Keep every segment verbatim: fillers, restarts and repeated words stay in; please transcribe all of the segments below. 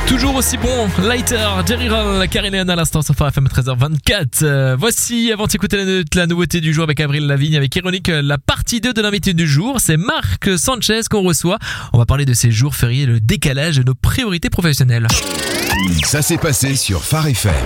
Toujours aussi bon, Lighter, Jerry Roll, Karine à l'instant sur Phare F M treize heures vingt-quatre. Euh, voici, avant d'écouter la, la nouveauté du jour avec Avril Lavigne, avec Ironique, la partie deux de l'invité du jour. C'est Marc Sanchez qu'on reçoit. On va parler de ces jours fériés, le décalage de nos priorités professionnelles. Ça s'est passé sur Phare F M.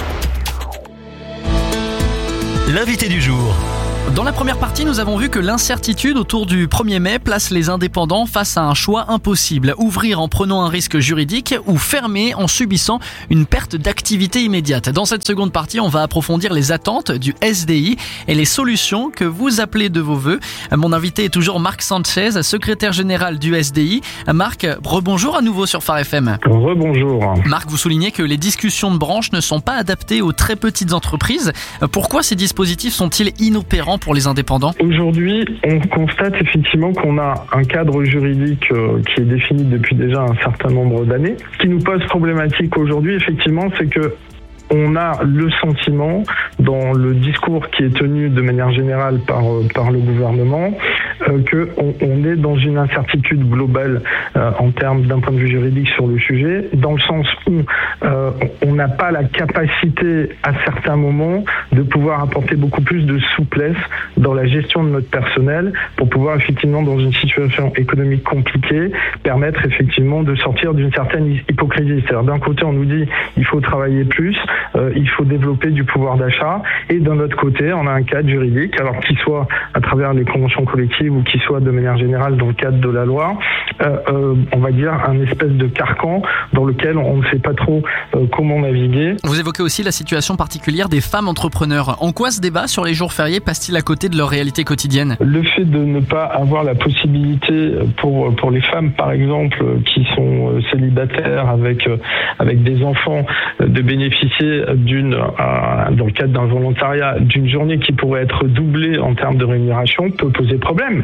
L'invité du jour. Dans la première partie, nous avons vu que l'incertitude autour du premier mai place les indépendants face à un choix impossible. Ouvrir en prenant un risque juridique ou fermer en subissant une perte d'activité immédiate. Dans cette seconde partie, on va approfondir les attentes du S D I et les solutions que vous appelez de vos voeux. Mon invité est toujours Marc Sanchez, secrétaire général du S D I. Marc, rebonjour à nouveau sur Phare F M. Rebonjour. Marc, vous soulignez que les discussions de branche ne sont pas adaptées aux très petites entreprises. Pourquoi ces dispositifs sont-ils inopérants pour les indépendants? Aujourd'hui, on constate effectivement qu'on a un cadre juridique euh, qui est défini depuis déjà un certain nombre d'années. Ce qui nous pose problématique aujourd'hui, effectivement, c'est que on a le sentiment, dans le discours qui est tenu de manière générale par, par le gouvernement, euh, qu'on on est dans une incertitude globale euh, en termes d'un point de vue juridique sur le sujet, dans le sens où euh, on n'a pas la capacité à certains moments de pouvoir apporter beaucoup plus de souplesse dans la gestion de notre personnel pour pouvoir effectivement, dans une situation économique compliquée, permettre effectivement de sortir d'une certaine hypocrisie. C'est-à-dire d'un côté, on nous dit il faut travailler plus, Euh, il faut développer du pouvoir d'achat, et d'un autre côté on a un cadre juridique, alors qu'il soit à travers les conventions collectives ou qu'il soit de manière générale dans le cadre de la loi, euh, euh, on va dire un espèce de carcan dans lequel on ne sait pas trop euh, comment naviguer. Vous évoquez aussi la situation particulière des femmes entrepreneurs. En quoi ce débat sur les jours fériés passe-t-il à côté de leur réalité quotidienne? Le fait de ne pas avoir la possibilité pour, pour les femmes par exemple qui sont célibataires avec, avec des enfants de bénéficier d'une, euh, dans le cadre d'un volontariat, d'une journée qui pourrait être doublée en termes de rémunération peut poser problème.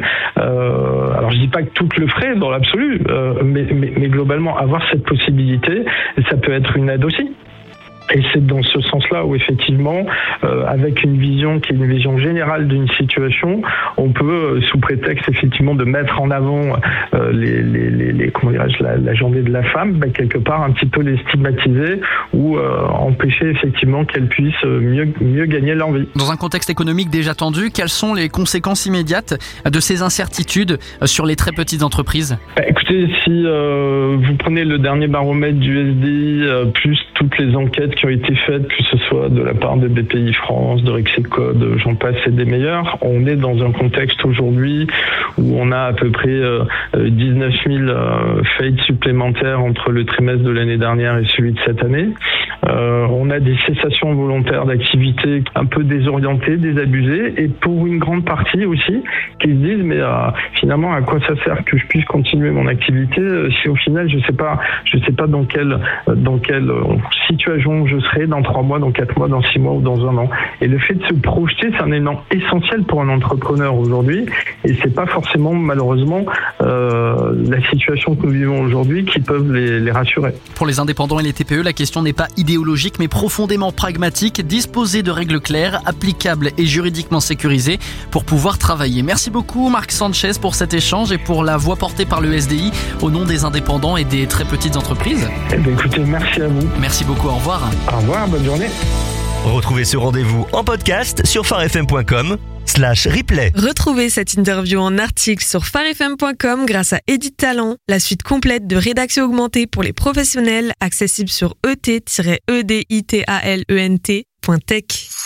Euh, alors je dis pas que toutes le feraient dans l'absolu, euh, mais, mais, mais globalement avoir cette possibilité, ça peut être une aide aussi. Et c'est dans ce sens-là où effectivement, euh, avec une vision qui est une vision générale d'une situation, on peut, euh, sous prétexte effectivement de mettre en avant euh, les, les, les, les comment dirais-je, la, la journée de la femme, bah, quelque part un petit peu les stigmatiser ou euh, empêcher effectivement qu'elles puissent mieux, mieux gagner leur vie. Dans un contexte économique déjà tendu, quelles sont les conséquences immédiates de ces incertitudes sur les très petites entreprises? Bah, écoutez, si euh, vous prenez le dernier baromètre du S D I, euh, plus toutes les enquêtes qui ont été faites, que ce soit de la part de B P I France, de Rexecode, j'en passe et des meilleurs, on est dans un contexte aujourd'hui où on a à peu près euh, dix-neuf mille euh, faillites supplémentaires entre le trimestre de l'année dernière et celui de cette année. Euh, on a des cessations volontaires d'activités un peu désorientées, désabusées, et pour une grande partie aussi, qui se disent mais euh, finalement à quoi ça sert que je puisse continuer mon activité si au final je sais pas, je sais pas dans quelle dans quelle situation je serai dans trois mois, dans quatre mois, dans six mois ou dans un an. Et le fait de se projeter, c'est un élément essentiel pour un entrepreneur aujourd'hui, et c'est pas forcément malheureusement euh, la situation que nous vivons aujourd'hui qui peuvent les, les rassurer. Pour les indépendants et les T P E, la question n'est pas idéologique mais profondément pragmatique. Disposer de règles claires, applicables et juridiquement sécurisées pour pouvoir travailler. Merci beaucoup Marc Sanchez pour cet échange et pour la voix portée par le S D I au nom des indépendants et des très petites entreprises. Eh bien, écoutez, merci à vous. Merci beaucoup, au revoir. Au revoir, bonne journée. Retrouvez ce rendez-vous en podcast sur pharefm point com slash replay. Retrouvez cette interview en article sur pharefm point com grâce à Edit Talent, la suite complète de rédaction augmentée pour les professionnels, accessible sur e t tiret e d i t a l e n t point tech.